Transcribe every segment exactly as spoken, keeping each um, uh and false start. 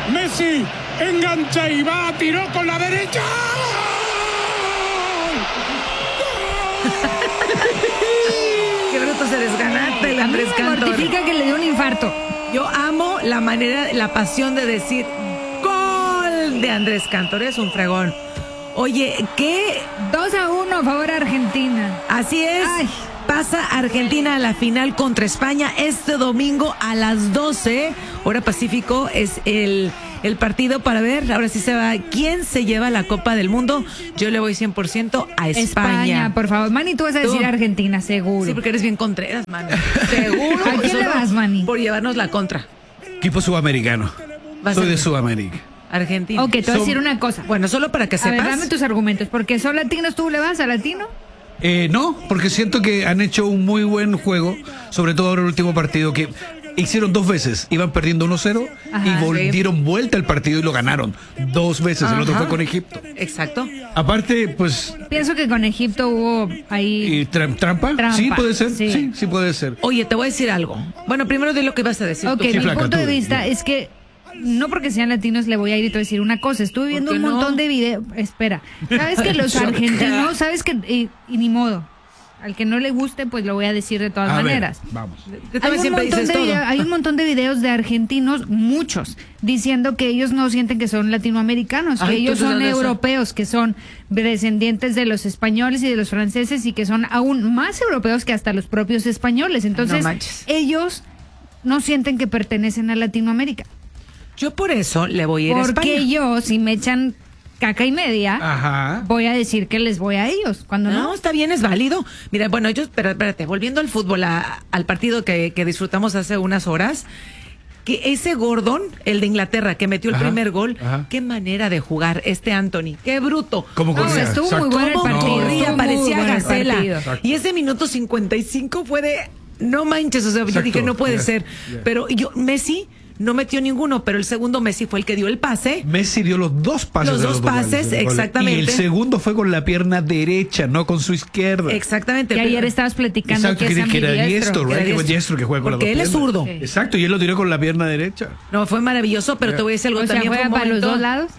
Messi engancha y va, tiró con la derecha. Qué bruto se desganate el Andrés Cantor. Mortifica que le dio un infarto. Yo amo la manera, la pasión de decir gol de Andrés Cantor. Es un fregón. Oye, ¿qué? dos a uno a favor de Argentina. Así es. Ay. Pasa Argentina a la final contra España este domingo a las doce, hora Pacífico. Es el, el partido para ver, ahora sí se va, quién se lleva la Copa del Mundo. Yo le voy cien por ciento a España. España, por favor. Manny, tú vas a decir ¿Tú? Argentina, seguro. Sí, porque eres bien contreras, Manny. Seguro. ¿A quién le vas, Manny? Por llevarnos la contra. Equipo sudamericano. Vas Soy a- de Sudamérica. Argentina. Ok, te voy a Son- decir una cosa. Bueno, solo para que A sepas. ver, dame tus argumentos. Porque son latinos, ¿tú le vas a latino? Eh, no, porque siento que han hecho un muy buen juego, sobre todo ahora el último partido que hicieron dos veces, iban perdiendo uno cero Ajá, y vol- sí. dieron vuelta el partido y lo ganaron dos veces, el otro Ajá. fue con Egipto. Exacto. Aparte, pues, Pienso que con Egipto hubo ahí... ¿y tra- trampa? Trampa, Sí, puede ser, sí. sí. sí, puede ser. Oye, te voy a decir algo. Bueno, primero di lo que ibas a decir. Ok, tú. Sí, mi flaca, punto tú, de vista di. es que no porque sean latinos le voy a ir y te voy a decir una cosa. Estuve viendo qué un no? montón de videos. Espera, sabes que los Choca. argentinos, sabes que y, y ni modo. Al que no le guste, pues lo voy a decir de todas A ver, maneras. vamos. Que Hay también un, siempre montón dices de todo. video- hay un montón de videos de argentinos, muchos, diciendo que ellos no sienten que son latinoamericanos, que Ay, ellos ¿tú de son dónde son? europeos, que son descendientes de los españoles y de los franceses y que son aún más europeos que hasta los propios españoles. Entonces, no manches. ellos no sienten que pertenecen a Latinoamérica. Yo por eso le voy a ir a Porque España. yo, si me echan caca y media, Ajá. voy a decir que les voy a ellos. Cuando No, no, está bien, es válido. Mira, bueno, yo, espera, espérate, volviendo al fútbol, a- al partido que, que disfrutamos hace unas horas, que ese Gordon, el de Inglaterra, que metió el Ajá, primer gol, ajá. qué manera de jugar este Anthony, qué bruto. ¿Cómo No, corría? estuvo muy Exacto. bueno el ¿Cómo partido. corría? Estuvo muy Parecía bueno el gacela. partido. Exacto. Y ese minuto cincuenta y cinco fue de, no manches, o sea, yo Exacto. dije, no puede Yeah, ser. yeah. Pero yo, Messi no metió ninguno, pero el segundo Messi fue el que dio el pase. Messi dio los dos pases. Los de dos goles, pases, de goles. exactamente. Y el segundo fue con la pierna derecha, no con su izquierda. Exactamente. que ayer estabas platicando Exacto, que que, es que era ambidiestro. diestro, que era right? Que fue diestro. diestro que juega con Porque las él dos es piernas. zurdo. Sí. Exacto, y él lo tiró con la pierna derecha. No, fue maravilloso, pero te voy a decir algo O sea, también. juega fue un para los momento- dos lados.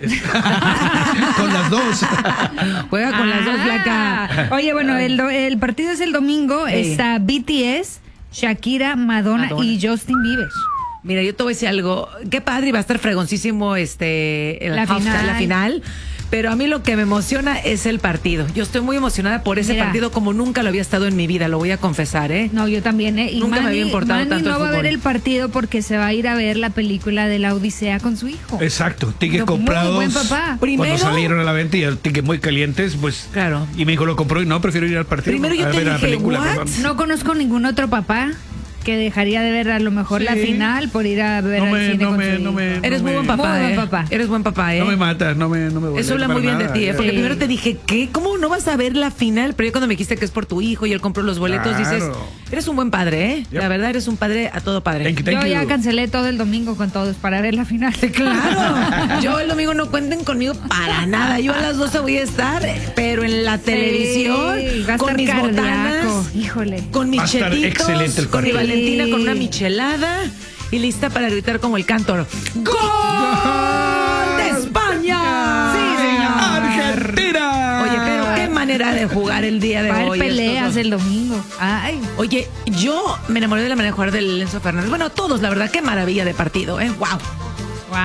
Con las dos. Juega con las dos, Ah. Blanca. Oye, bueno, el, do- el partido es el domingo. Ey. Está B T S, Shakira, Madonna, Madonna. y Justin Bieber. Mira, yo te voy a decir algo. Qué padre, y va a estar fregoncísimo este, el La halftime, final. la final. Pero a mí lo que me emociona es el partido. Yo estoy muy emocionada por ese Mira. partido como nunca lo había estado en mi vida, lo voy a confesar, ¿eh? No, yo también, ¿eh? Y Nunca me Manny- había importado Manny tanto el no va a ver fútbol. el partido porque se va a ir a ver la película de la Odisea con su hijo. Exacto, tickets Muy comprados. buen papá. Primero- Cuando salieron a la venta y el ticket muy calientes, pues. Claro. Y mi hijo lo compró y no, prefiero ir al partido. Primero yo a te ver la dije, película. ¿what? perdón. No conozco ningún otro papá que dejaría de ver a lo mejor Sí. la final por ir a ver No al me- cine no con me- su no hijo. me- Eres muy me- buen papá, Muy buen ¿eh? papá. Eres buen papá, ¿eh? No me matas, no me, no me Eso habla para muy bien de nada, ti, ¿eh? ya. Porque Sí. primero te dije, ¿qué? ¿Cómo no vas a ver la final? Pero ya cuando me dijiste que es por tu hijo y él compró los boletos, Claro. dices, eres un buen padre, ¿eh? Yep. La verdad, eres un padre a todo padre. Thank you, thank Yo ya you. cancelé todo el domingo con todos para ver la final. Claro, yo el domingo no cuenten conmigo para nada. Yo a las doce voy a estar, pero en la televisión, Sí, va a con estar mis cardíaco. botanas, Híjole. con mis Va a estar chetitos, excelente el con mi partido. Valentina, Sí. con una michelada y lista para gritar como el Cantor. ¡Gol de España! Sí, señor. ¡Argentina! Oye, pero qué manera de jugar el día de Va a hoy. haber peleas estos dos. el domingo. Ay. Oye, yo me enamoré de la manera de jugar del Enzo Fernández. Bueno, todos, la verdad, qué maravilla de partido, ¿eh? ¡Wow!